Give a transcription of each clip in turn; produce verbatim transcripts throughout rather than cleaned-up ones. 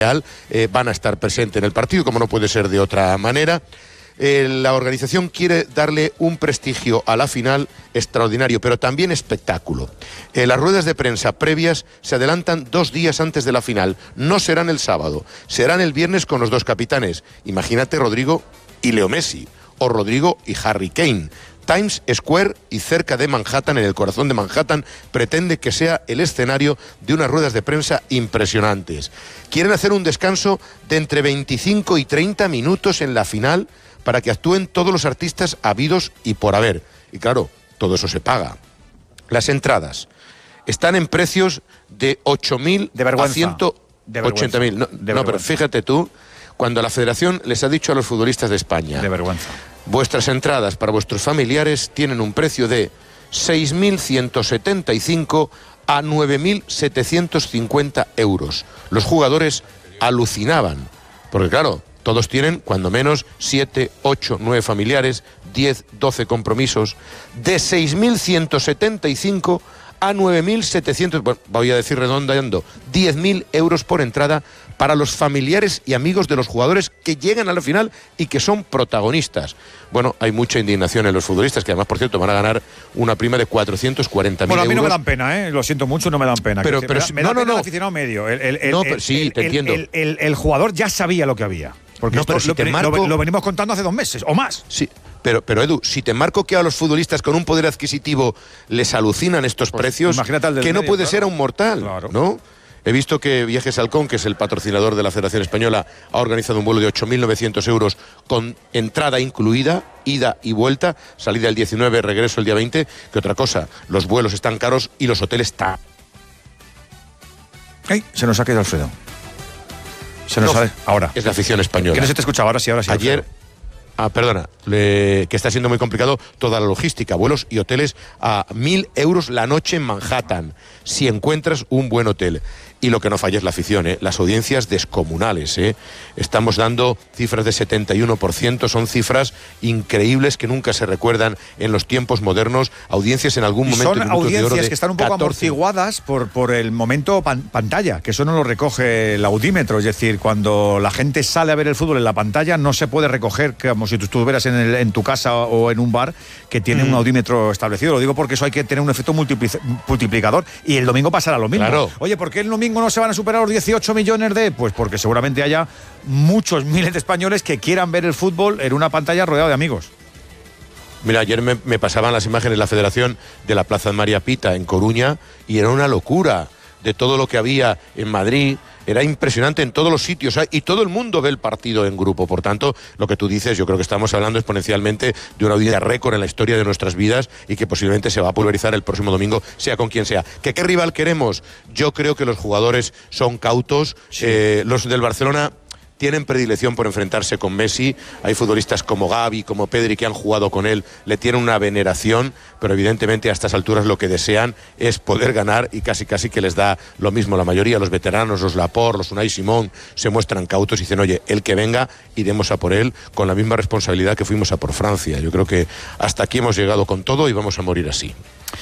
eh, van a estar presentes en el partido, como no puede ser de otra manera. Eh, la organización quiere darle un prestigio a la final extraordinario, pero también espectáculo. Eh, las ruedas de prensa previas se adelantan dos días antes de la final. No serán el sábado, serán el viernes con los dos capitanes. Imagínate Rodrigo y Leo Messi, o Rodrigo y Harry Kane. Times Square y cerca de Manhattan, en el corazón de Manhattan, pretende que sea el escenario de unas ruedas de prensa impresionantes. Quieren hacer un descanso de entre veinticinco y treinta minutos en la final para que actúen todos los artistas habidos y por haber. Y claro, todo eso se paga. Las entradas están en precios de ocho mil a ciento ochenta mil. No, no, pero fíjate tú, cuando la Federación les ha dicho a los futbolistas de España... De vergüenza. Vuestras entradas para vuestros familiares tienen un precio de seis mil ciento setenta y cinco a nueve mil setecientos cincuenta euros. Los jugadores alucinaban, porque claro, todos tienen cuando menos siete, ocho, nueve familiares, diez, doce compromisos. De seis mil ciento setenta y cinco a nueve mil setecientos, bueno, voy a decir redondeando, diez mil euros por entrada para los familiares y amigos de los jugadores que llegan a la final y que son protagonistas. Bueno, hay mucha indignación en los futbolistas, que además, por cierto, van a ganar una prima de cuatrocientos cuarenta mil euros. Bueno, a mí no me dan pena, ¿eh? Lo siento mucho, no me dan pena. Pero, pero, me da, no, me da no, no. el aficionado medio. El, el, el, no, pero el, sí, el, te el, entiendo. El, el, el, el jugador ya sabía lo que había. Porque no, esto pero si lo, te marco... lo, lo venimos contando hace dos meses o más. Sí. Pero, pero Edu, si te marco que a los futbolistas con un poder adquisitivo les alucinan estos pues, precios, que no medio, puede claro. ser a un mortal, claro. ¿no? He visto que Viajes Halcón, que es el patrocinador de la Federación Española, ha organizado un vuelo de ocho mil novecientos euros con entrada incluida, ida y vuelta, salida el diecinueve, regreso el día veinte. Que otra cosa, los vuelos están caros y los hoteles están... ¡Ay! Se nos ha quedado Alfredo. Se nos no, sale ahora. Es la afición española. Que no se te escuchaba, ahora sí, ahora sí. Ayer... Alfredo. Ah, perdona, le, que está siendo muy complicado toda la logística, vuelos y hoteles a mil euros la noche en Manhattan, si encuentras un buen hotel. Y lo que no falla es la afición, ¿eh? Las audiencias descomunales, ¿eh? Estamos dando cifras de setenta y uno por ciento, son cifras increíbles que nunca se recuerdan en los tiempos modernos. Audiencias en algún y momento... Son audiencias que están un poco catorce amortiguadas por, por el momento pan, pantalla, que eso no lo recoge el audímetro. Es decir, cuando la gente sale a ver el fútbol en la pantalla, no se puede recoger como si tú estuvieras en, el, en tu casa o en un bar que tiene mm. un audímetro establecido. Lo digo porque eso hay que tener un efecto multiplicador. Y el domingo pasará lo mismo. Claro. Oye, ¿por qué el domingo no se van a superar los dieciocho millones de...? Pues porque seguramente haya muchos miles de españoles que quieran ver el fútbol en una pantalla rodeado de amigos. Mira, ayer me, me pasaban las imágenes de la Federación de la Plaza de María Pita en Coruña y era una locura de todo lo que había en Madrid. Era impresionante en todos los sitios, ¿eh? Y todo el mundo ve el partido en grupo. Por tanto, lo que tú dices, yo creo que estamos hablando exponencialmente de una audiencia récord en la historia de nuestras vidas y que posiblemente se va a pulverizar el próximo domingo, sea con quien sea. ¿Que qué rival queremos? Yo creo que los jugadores son cautos. Sí. Eh, los del Barcelona tienen predilección por enfrentarse con Messi. Hay futbolistas como Gavi, como Pedri, que han jugado con él, le tienen una veneración, pero evidentemente a estas alturas lo que desean es poder ganar y casi casi que les da lo mismo. La mayoría, los veteranos, los Laporte, los Unai Simón, se muestran cautos y dicen, oye, el que venga, iremos a por él con la misma responsabilidad que fuimos a por Francia. Yo creo que hasta aquí hemos llegado con todo y vamos a morir así.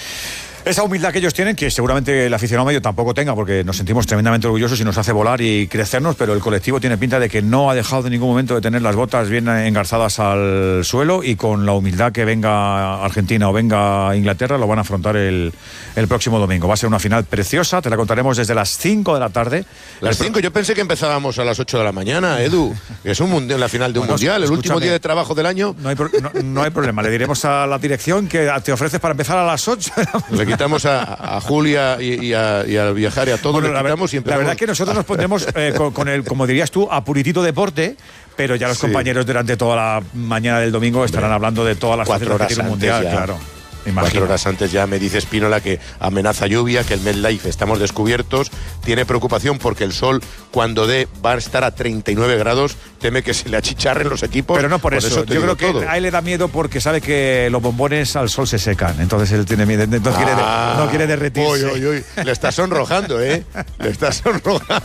Esa humildad que ellos tienen, que seguramente el aficionado medio tampoco tenga, porque nos sentimos tremendamente orgullosos y nos hace volar y crecernos, pero el colectivo tiene pinta de que no ha dejado en ningún momento de tener las botas bien engarzadas al suelo, y con la humildad que venga Argentina o venga Inglaterra lo van a afrontar el, el próximo domingo. Va a ser una final preciosa, te la contaremos desde las cinco de la tarde. Las cinco, yo pensé que empezábamos a las ocho de la mañana, Edu. Es un mundial, la final de un bueno, mundial, el último día de trabajo del año. No hay, pro, no, no hay problema, le diremos a la dirección que te ofreces para empezar a las ocho de la mañana. Le quitamos a, a Julia y, y, a, y a Viajar y a todos, bueno, le quitamos la, y empezamos. La verdad que nosotros nos pondremos eh, con, con el, como dirías tú, a puritito deporte, pero ya los sí. compañeros durante toda la mañana del domingo estarán Hombre, hablando de todas las cuatro horas del mundial, ya. claro. Cuatro horas antes ya me dice Espínola que amenaza lluvia, que el MetLife estamos descubiertos, tiene preocupación porque el sol cuando dé va a estar a treinta y nueve grados, teme que se le achicharren los equipos. Pero no por, por eso, eso yo creo que todo. A él le da miedo porque sabe que los bombones al sol se secan, entonces él tiene miedo, no, ah, quiere, de, no quiere derretirse. Uy, uy, uy. Le está sonrojando, ¿eh? Le está sonrojando.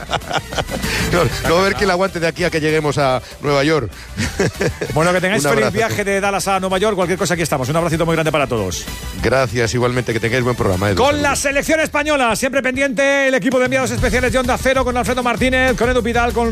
No, no, a ver quién la aguante de aquí a que lleguemos a Nueva York. Bueno, que tengáis feliz viaje de Dallas a Nueva York, cualquier cosa aquí estamos. Un abracito muy grande para todos. Gracias, igualmente, que tengáis buen programa. Edu. Con la selección española, siempre pendiente, el equipo de enviados especiales de Onda Cero, con Alfredo Martínez, con Edu Pidal, con